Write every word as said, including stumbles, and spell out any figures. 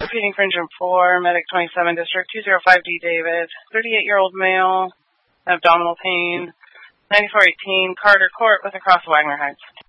repeating for engine four, medic twenty-seven, district two oh five D David, thirty-eight-year-old male, abdominal pain, ninety-four eighteen, Carter Court with across Wagner Heights.